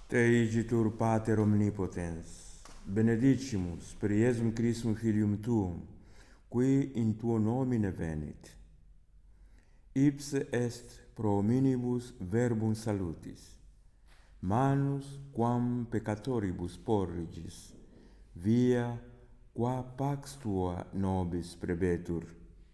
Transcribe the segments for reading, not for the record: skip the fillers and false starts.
Te igitur Pater omnipotens, benedicimus per Iesum Christum Filium Tuum, qui in tuo nomine venit. Ipse est pro hominibus verbum salutis, manus quam peccatoribus porrigis, via qua pax tua nobis prebetur.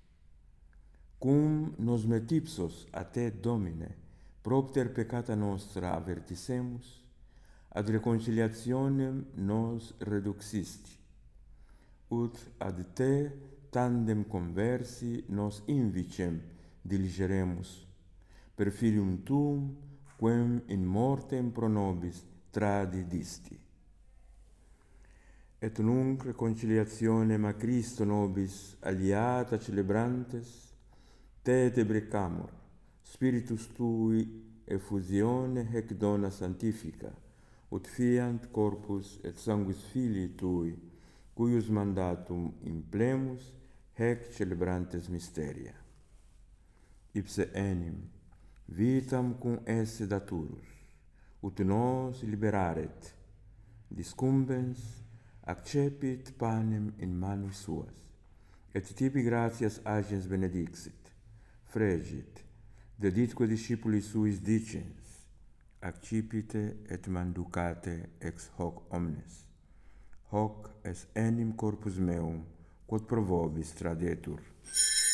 Cum nos metipsos a te, Domine, propter peccata nostra avertissemus, ad reconciliationem nos reduxisti, ut ad te tandem conversi nos invicem diligeremus, per Filium Tuum, quem in mortem pro nobis tradidisti. Et nunc reconciliationem a Christo nobis aliata celebrantes, te debrecamur, Spiritus Tui effusione hec dona sanctifica, ut fiant corpus et sanguis Filii Tui, cuius mandatum implemus hec celebrantes mysteria. Ipse enim vitam cum esse daturus, ut nos liberaret, discumbens accepit panem in manus suas, et tibi gratias agens benedixit, fregit, deditque discipuli suis dicens, accipite et manducate ex hoc omnes. Hoc est enim corpus meum, quod pro vobis tradetur.